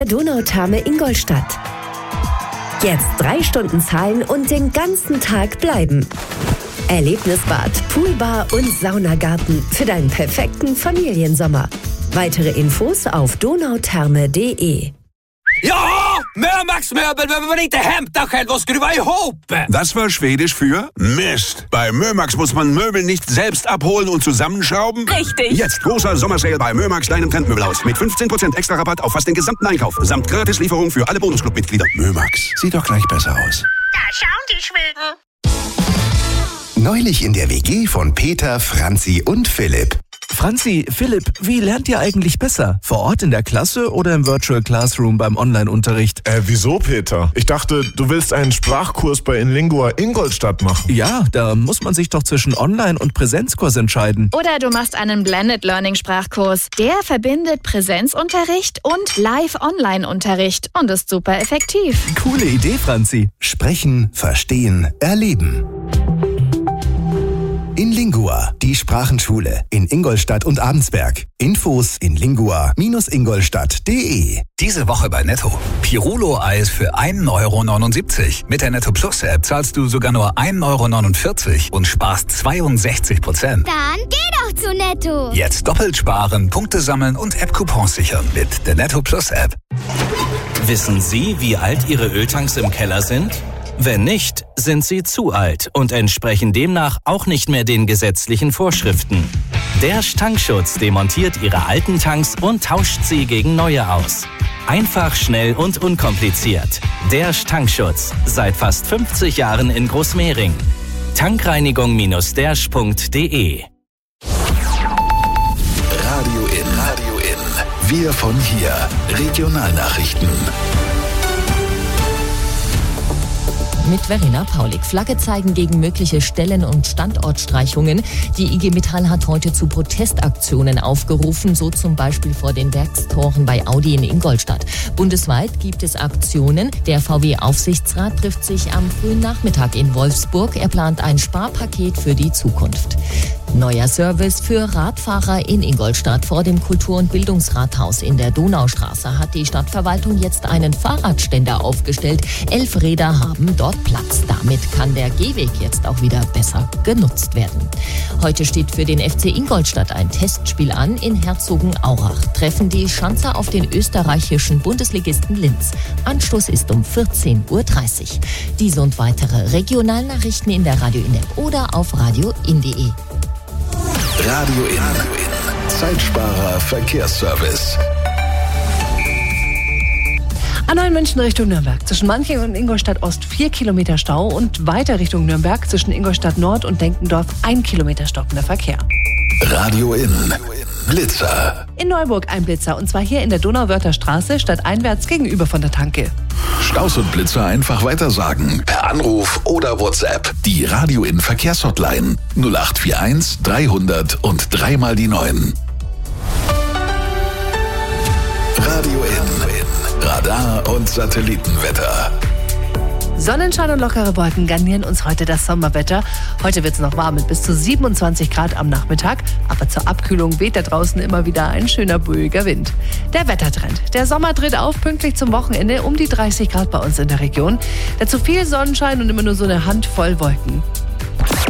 Donautherme Ingolstadt. Jetzt 3 Stunden zahlen und den ganzen Tag bleiben. Erlebnisbad, Poolbar und Saunagarten für deinen perfekten Familiensommer. Weitere Infos auf donautherme.de. Ja, Mömax-Möbel, wenn man inte hämtar själv och skruva ihop. Das war Schwedisch für Mist. Bei Mömax muss man Möbel nicht selbst abholen und zusammenschrauben. Richtig. Jetzt großer Sommersale bei Mömax, deinem Trendmöbelhaus. Mit 15% extra Rabatt auf fast den gesamten Einkauf. Samt Gratislieferung für alle Bonusclub-Mitglieder. Mömax, sieht doch gleich besser aus. Da schauen die Schweden. Neulich in der WG von Peter, Franzi und Philipp. Franzi, Philipp, wie lernt ihr eigentlich besser? Vor Ort in der Klasse oder im Virtual Classroom beim Online-Unterricht? Wieso, Peter? Ich dachte, du willst einen Sprachkurs bei Inlingua Ingolstadt machen. Ja, da muss man sich doch zwischen Online- und Präsenzkurs entscheiden. Oder du machst einen Blended Learning Sprachkurs. Der verbindet Präsenzunterricht und Live-Online-Unterricht und ist super effektiv. Coole Idee, Franzi. Sprechen, verstehen, erleben. Inlingua, die Sprachenschule in Ingolstadt und Abensberg. Infos in lingua-ingolstadt.de. Diese Woche bei Netto. Pirulo-Eis für 1,79 €. Mit der Netto Plus App zahlst du sogar nur 1,49 € und sparst 62%. Dann geh doch zu Netto. Jetzt doppelt sparen, Punkte sammeln und App-Coupons sichern mit der Netto Plus App. Wissen Sie, wie alt Ihre Öltanks im Keller sind? Wenn nicht, sind sie zu alt und entsprechen demnach auch nicht mehr den gesetzlichen Vorschriften. Der Tankschutz demontiert Ihre alten Tanks und tauscht sie gegen neue aus. Einfach, schnell und unkompliziert. Der Tankschutz. Seit fast 50 Jahren in Großmehring. Tankreinigung-dersch.de. Radio in. Wir von hier. Regionalnachrichten. Mit Verena Paulik. Flagge zeigen gegen mögliche Stellen- und Standortstreichungen. Die IG Metall hat heute zu Protestaktionen aufgerufen, so zum Beispiel vor den Werkstoren bei Audi in Ingolstadt. Bundesweit gibt es Aktionen. Der VW-Aufsichtsrat trifft sich am frühen Nachmittag in Wolfsburg. Er plant ein Sparpaket für die Zukunft. Neuer Service für Radfahrer in Ingolstadt. Vor dem Kultur- und Bildungsrathaus in der Donaustraße hat die Stadtverwaltung jetzt einen Fahrradständer aufgestellt. 11 Räder haben dort Platz. Damit kann der Gehweg jetzt auch wieder besser genutzt werden. Heute steht für den FC Ingolstadt ein Testspiel an. In Herzogenaurach treffen die Schanzer auf den österreichischen Bundesligisten Linz. Anstoß ist um 14:30 Uhr. Diese und weitere Regionalnachrichten in der Radio In-App oder auf radioin.de. Radio in. Zeitsparer Verkehrsservice. A9 München Richtung Nürnberg. Zwischen Manching und Ingolstadt Ost 4 Kilometer Stau und weiter Richtung Nürnberg zwischen Ingolstadt Nord und Denkendorf 1 Kilometer stockender Verkehr. Radio in. Blitzer. In Neuburg ein Blitzer und zwar hier in der Donauwörther stadteinwärts gegenüber von der Tanke. Staus und Blitzer einfach weitersagen. Per Anruf oder WhatsApp. Die Radio in Verkehrshotline 0841 300 und 3 die 9. Radio in. Radar und Satellitenwetter. Sonnenschein und lockere Wolken garnieren uns heute das Sommerwetter. Heute wird es noch warm mit bis zu 27 Grad am Nachmittag. Aber zur Abkühlung weht da draußen immer wieder ein schöner, ruhiger Wind. Der Wettertrend. Der Sommer tritt auf, pünktlich zum Wochenende, um die 30 Grad bei uns in der Region. Dazu viel Sonnenschein und immer nur so eine Handvoll Wolken.